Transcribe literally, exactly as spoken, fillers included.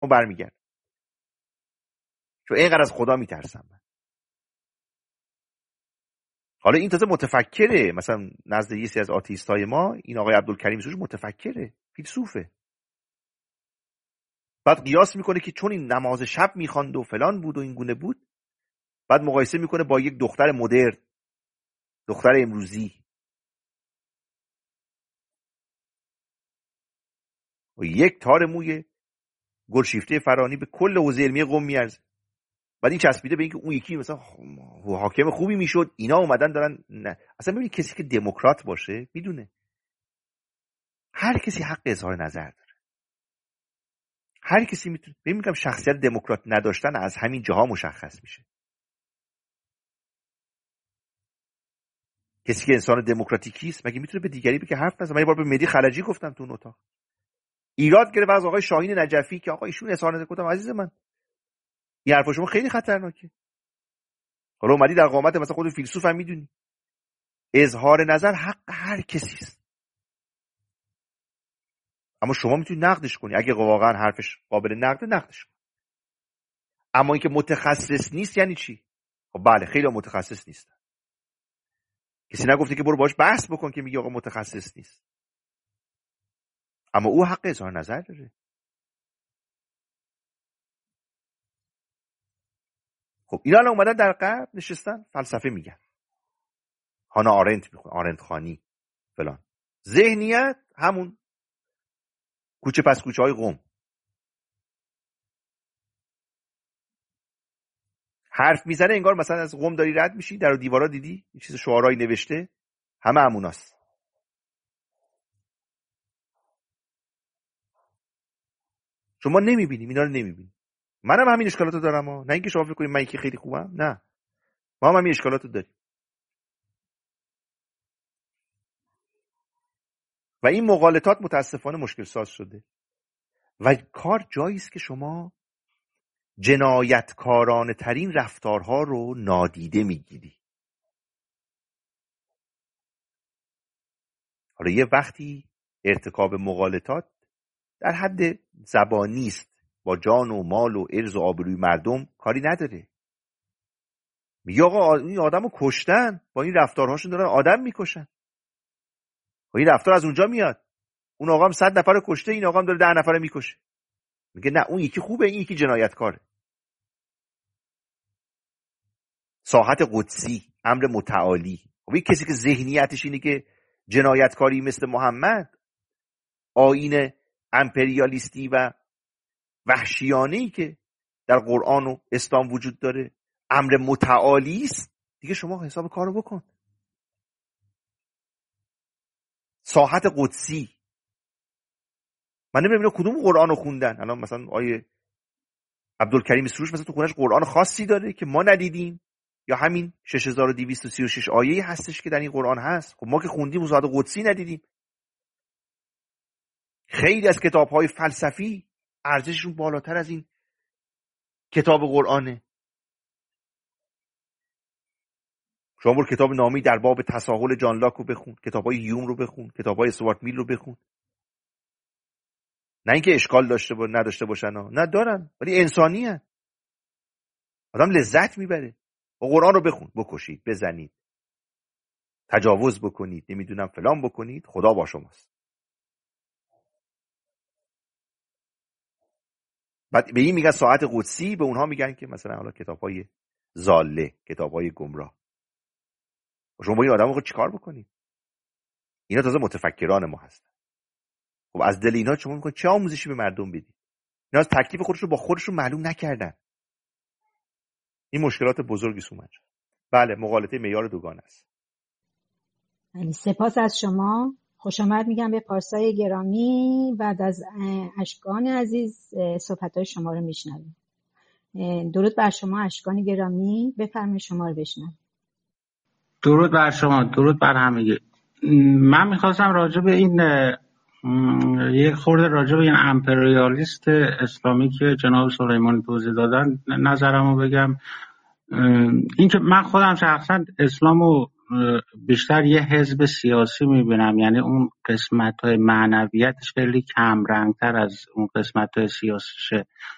برمیگرد، چون اینقدر از خدا میترسم من. حالا این تازه متفکره، مثلا نزد یه سری از آتئیستای ما این آقای عبدالکریم سروش متفکره، فیلسوفه. بعد قیاس میکنه که چون این نماز شب میخواند و فلان بود و این گونه بود، بعد مقایسه میکنه با یک دختر مدرن، دختر امروزی، و یک تار موی گلشیفته فرانی به کل حوزه علمی قم میارزه. بعد این چسبیده به اینکه اون یکی مثلا حاکم خوبی میشد، اینا اومدن دارن. نه اصلا ببینید کسی که دموکرات باشه میدونه هر کسی حق اظهار نظر داره، هر کسی میتونه. ببین میگم شخصیت دموکرات نداشتن از همین جاها مشخص میشه. کسی که انسان دموکراتیکی است مگه میتونه به دیگری بگه حرف نزن؟ من یه بار به مهدی خلجی گفتم تو اون اتاق، ایراد گرفت از آقای شاهین نجفی که آقا ایشون اظهار نظر. گفتم عزیز من این حرف شما خیلی خطرناکه. حالا اومدی در قامت مثلا خود فیلسوف هم میدونی اظهار نظر حق هر کسی است، اما شما میتونی نقدش کنی اگه واقعا حرفش قابل نقد، نقدش کن. اما اینکه متخصص نیست یعنی چی؟ خب بله خیلی متخصص نیستن، کسی نگفته که برو باش بحث بکن که میگه آقا متخصص نیست، اما او حق اظهار نظر داره. خب اینا الان اومدن در غرب نشستن فلسفه میگن، هانا آرنت میخوان، آرنت خانی فلان، ذهنیت همون کوچه پس کوچه های قم. حرف میزنه انگار مثلا از قم داری رد میشی، در و دیوارا دیدی یه چیز شعارایی نوشته، همه هموناست. شما نمیبینیم، اینا رو نمیبینیم. منم همین اشکالاتو دارم ها. نه اینکه شما فکر کنید من یکی خیلی خوبم، نه، ما هم همین اشکالاتو داریم. و این مغالطات متاسفانه مشکل ساز شده و کار جایی است که شما جنایتکارانه ترین رفتارها رو نادیده میگیری. حالا یه وقتی ارتکاب مغالطات در حد زبانی است، با جان و مال و عرض و آبروی مردم کاری نداره. میگه آقا این آدمو کشتن، با این رفتارهاشون دارن آدم میکشن. و این رفتار از اونجا میاد. اون آقا هم صد نفر رو کشته، این آقا هم داره ده نفر رو میکشه. میگه نه اون یکی خوبه، این یکی جنایتکاره. ساحت قدسی، امر متعالی. و این کسی که ذهنیتش اینه که جنایتکاری مثل محمد، آیین امپریالیستی و وحشیانه‌ای که در قرآن و اسلام وجود داره امر متعالی است، دیگه شما حساب کارو بکن. ساحت قدسی، من نمیدونم کدوم قرآن رو خوندن. الان مثلا آیه عبدالکریم سروش مثلا تو خونش قرآن خاصی داره که ما ندیدیم، یا همین شش هزار و دویست و سی و شش آیه‌ای هستش که در این قرآن هست. خب ما که خوندیم ساحت قدسی ندیدیم. خیلی از کتاب‌های فلسفی ارزششون بالاتر از این کتاب قرآنه. شما برو کتاب نامی در باب تساهل جان لاک رو بخون، کتاب‌های هیوم رو بخون، کتاب‌های استوارت میل رو بخون. نه اینکه اشکال داشته باشه نداشته باشن ها، نه دارن، ولی انسانی هست. آدم لذت میبره. و قرآن رو بخون، بکشید، بزنید، تجاوز بکنید، نمیدونم فلان بکنید، خدا با شماست. بعد به این میگن ساعت قدسی، به اونها میگن که مثلا حالا کتاب‌های ضاله، کتاب‌های گمراه. شما با این آدمو خود چیکار بکنید؟ اینا تازه متفکران ما هستن. خب از دل اینا شما میگن چه آموزشی به مردم بدید؟ اینا از تکلیف خودشون با خودشون معلوم نکردن. این مشکلات بزرگی سومنج. بله، مغالطه معیار دوگانه است. سپاس از شما. خوش آمد میگم به پارسای گرامی. بعد از اشکان عزیز صحبت‌های شما رو میشنویم. درود بر شما اشکان گرامی، بفرمایید شما رو بشنویم. درود بر شما، درود بر همگی. من میخواستم راجع به این یک خورده راجع به این امپریالیست اسلامی که جناب سلیمانی توضیح دادن نظرمو بگم. این که من خودم شخصا اسلامو بیشتر یه حزب سیاسی میبینم، یعنی اون قسمت‌های معنویتش خیلی کم رنگتر از اون قسمت‌های سیاسیشه.